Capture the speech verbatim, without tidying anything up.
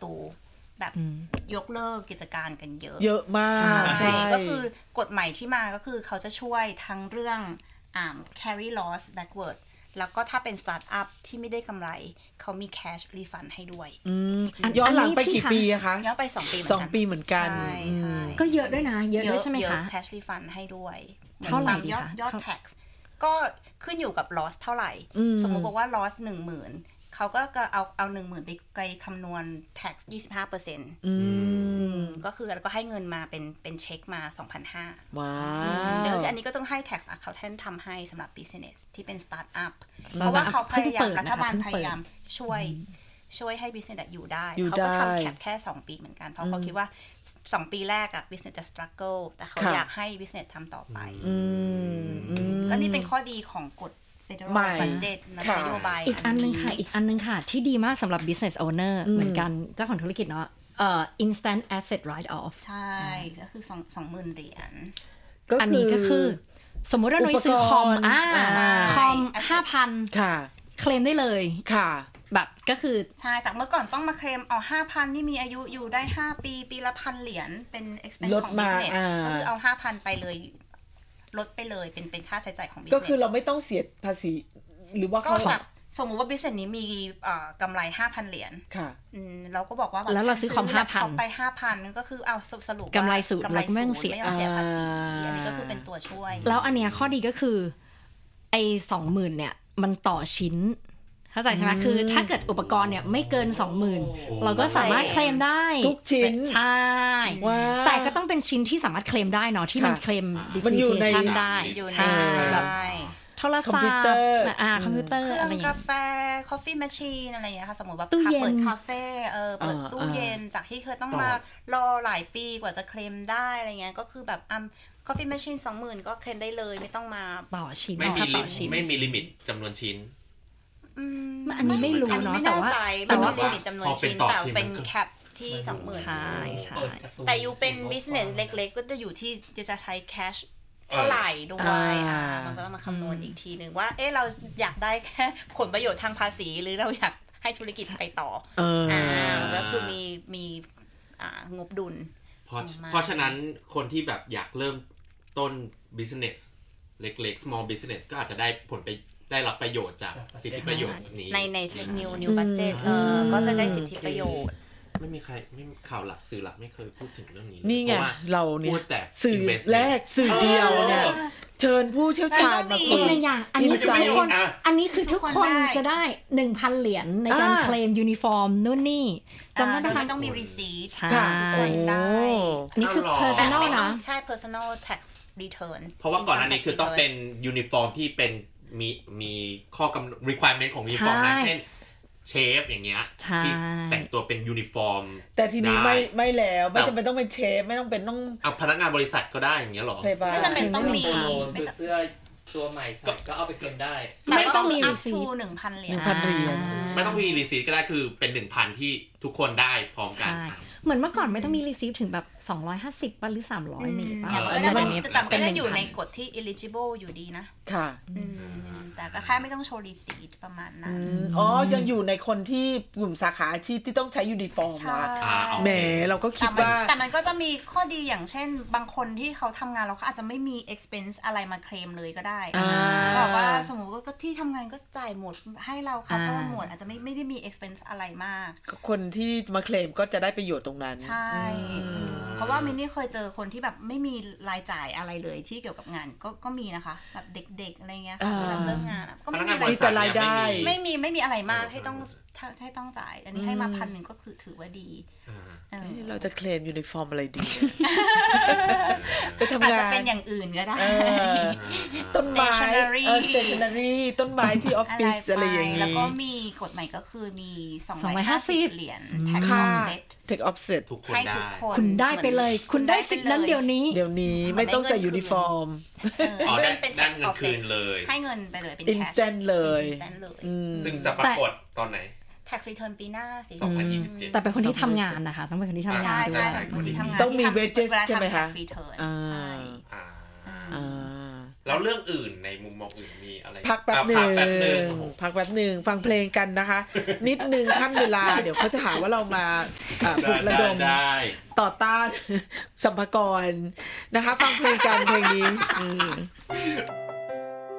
แบบยกเลิกกิจการกันเยอะเยอะมากใช่ก็คือกฎใหม่ที่มาก็คือเขาจะช่วยทั้งเรื่องอ่า carry loss backward แล้วก็ถ้าเป็นสตาร์ทอัพที่ไม่ได้กำไรเขามี cash refund ให้ด้วยย้อนหลังไปกี่ปีอะคะย้อนไปสองปีสองปีเหมือนกันก็เยอะด้วยนะเยอะด้วยใช่ไหมคะเยอะ cash refund ให้ด้วยเท่าไหร่ยอดยอด tax ก็ขึ้นอยู่กับ loss เท่าไหร่สมมุติบอกว่า loss หนึ่งหมื่นเขาก็เอาเอา หนึ่งหมื่น ไปไปคำนวณ tax ยี่สิบห้าเปอร์เซ็นต์ อืมก็คือแล้วก็ให้เงินมาเป็นเป็นเช็คมา สองพันห้าร้อย ว้าวแล้วอันนี้ก็ต้องให้ tax accountant ทำให้สำหรับ business ที่เป็น start up เพราะว่าเขาพยายามรัฐบาลพยายามช่วยช่วยให้ business อยู่ได้เขาก็ทำแคปแค่สองปีเหมือนกันเพราะเขาคิดว่าสองปีแรกอะ business จะ struggle แต่เขาอยากให้ business ทำต่อไปก็นี่เป็นข้อดีของกฎbudget นโยบายอีกอันนึงค่ะอีกอันนึงค่ะที่ดีมากสำหรับ business owner เหมือนกันเจ้าของธุรกิจเนาะเอ่อ instant asset write off ใช่ก็คือสอง สองหมื่น เหรียญอันนี้ก็คือสมมุติว่าหน่วยซื้อคอมอ่าคอม ห้าพัน ค่ะเคลมได้เลยค่ะแบบก็คือใช่จากเมื่อก่อนต้องมาเคลมเอา ห้าพัน นี่มีอายุอยู่ได้ห้าปีปีละ หนึ่งพัน เหรียญเป็น expense ของ business ก็คือเอา ห้าพัน ไปเลยลดไปเลยเป็นเป็นค่าใช้จ่ายของ business ก็คือเราไม่ต้องเสียภาษีหรือว่าเขาจากสมมุติว่า business นี้มีกำไร ห้าพัน เหรียญค่ะเราก็บอกว่าแล้วเราซื้อคอม ห้าพันไป ห้าพัน ก็คือเอาสรุปกำไรสูงแล้วไม่ต้องเสียภาษีอันนี้ก็คือเป็นตัวช่วยแล้วอันเนี้ยข้อดีก็คือไอ้ สองหมื่น เนี่ยมันต่อชิ้นเข้าใจใช่ไหมคือถ้าเกิดอุปกรณ์เนี่ยไม่เกิน สองหมื่น เราก็สามารถเคลมได้ทุกชิ้นใช่แต่ก็ต้องเป็นชิ้นที่สามารถเคลมได้เนาะที่มันเคลม depreciation ได้ใช่แบบโทรศัพท์อ่าคอมพิวเตอร์อะไรอย่างเงี้ยกาแฟ coffee machine อะไรอย่างเงี้ยค่ะสมมุติว่าเปิดคาเฟ่เออเปิดตู้เย็นจากที่เคยต้องมารอหลายปีกว่าจะเคลมได้อะไรเงี้ยก็คือแบบอ่ะ coffee machine สองหมื่น ก็เคลมได้เลยไม่ต้องมาต่อชิ้นไม่มีไม่มีลิมิตจำนวนชิ้นอันนี้ไม่รู้เนาะแต่ว่าแต่ว่าลิมิตจำนวนชิ้นแต่เป็นแคปที่ สองหมื่นใช่ใช่แต่อยู่เป็น business เล็กๆก็จะอยู่ที่จะใช้ cashเท่าไหร่ด้วยอ่ะมันก็ต้องมาคำนวณอีกทีนึงว่าเอ๊ะเราอยากได้แค่ผลประโยชน์ทางภาษีหรือเราอยากให้ธุรกิจไปต่ออ่าก็คือมีมีอ่างบดุลเพราะเพราะฉะนั้นคนที่แบบอยากเริ่มต้น business เล็กๆ small business ก็อาจจะได้ผลไปได้รับประโยชน์จากสิทธิประโยชน์นี้ในใน new new budget เออก็จะได้สิทธิประโยชน์ไม่มีใครไม่ข่าวหลักสื่อหลักไม่เคยพูดถึงเรื่องนี้นี่ไงเราเนี่ยสื่อแรกสื่อเดียวเนี่ยเชิญผู้เชี่ยวชาญมาคุยอีกอย่างอันนี้คือทุกคนอันนี้คือทุกคนจะได้ หนึ่งพัน เหรียญในการเคลมยูนิฟอร์มนู่นนี่จำได้ไหมต้องมี receipt ใช่ได้อันนี้คือ personal นะใช่ personal tax return เพราะว่าก่อนอันนี้คือต้องเป็นยูนิฟอร์มที่เป็นมีมีข้อกำหนด requirement ของยูนิฟอร์มนะเช่นเชฟอย่างเงี้ยที่แต่งตัวเป็นยูนิฟอร์มแต่ทีนี้ไม่ไม่แล้วไม่จำเป็นต้องเป็นเชฟไม่ต้องเป็นต้องเอาพนักงานบริษัทก็ได้อย่างเงี้ยหรอไม่จำเป็นต้องมีเสื้อตัวใหม่ใส่ก็เอาไปเคลมได้ไม่ต้องมี up to หนึ่งพัน เหรียญหนึ่งพัน เหรียญไม่ต้องมีรีซีทก็ได้คือเป็น หนึ่งพัน ที่ทุกคนได้พร้อมกันเหมือนเมื่อก่อนไม่ต้องมีรีซีทถึงแบบสองร้อยห้าสิบป่ะหรือสามร้อยนี่ป่ะอันนี้มันแต่ก็ยังอยู่ในกฎที่ eligible อยู่ดีนะค่ะแต่ก็แค่ไม่ต้องโชว์รีซีทประมาณนั้นอ๋อยังอยู่ในคนที่กลุ่มสาขาอาชีพที่ต้องใช้ยูนิฟอร์มมาแหมเราก็คิดว่าแต่มันก็จะมีข้อดีอย่างเช่นบางคนที่เขาทำงานเราเขาอาจจะไม่มี expense อะไรมาเคลมเลยก็ได้บอกว่าสมมุติว่าที่ทำงานก็จ่ายหมดให้เราค่ะเพราะหมดอาจจะไม่ไม่ได้มี expense อะไรมากคนที่มาเคลมก็จะได้ประโยชน์ตรงนั้นใช่เพราะว่ามินนี่เคยเจอคนที่แบบไม่มีรายจ่ายอะไรเลยที่เกี่ยวกับงานก็ก็มีนะคะแบบเด็กๆอะไรเงี้ยค่ะเริ่มงานก็ไม่มีรายได้ไม่มีไม่มีอะไรมากให้ต้องให้ต้องจ่ายอันนี้ให้มาพันหนึ่งก็คือถือว่าดีเราจะเคลมยูนิฟอร์มอะไรดีไปทำงานอาจจะเป็นอย่างอื่นก็ได้ต้นไม้ stationery ต้นไม้ที่ออฟฟิศอะไรอย่างนี้แล้วก็มีกฎใหม่ก็คือมีสองร้อยห้าสิบเหรียญ tax offset take offset ให้ทุกคนคุณได้ไปเลยคุณได้สิทธิ์นั้นเดี๋ยวนี้เดี๋ยวนี้ไม่ต้องใส่ยูนิฟอร์มอ๋อได้ได้เงินคืนเลยให้เงินไปเลยเป็น instant เลยซึ่งจะปรากฏตอนไหน tax return ปีหน้าสิสองพันยี่สิบเจ็ดแต่เป็นคนที่ทำงานนะคะต้องเป็นคนที่ทำงานด้วยคนที่ทำงานต้องมี wages ใช่ไหมคะใช่แล้วเรื่องอื่นในมุมมองอื่นมีอะไรพักแป๊บหนึ่งพักแป๊บหนึ่งฟังเพลงกันนะคะ นิดนึงขั้นเวลาเดี๋ยวเขาจะหาว่าเรามาปลุกระดมต่อต้านสัมภากรนะคะฟังเพลงกันเพลงนี้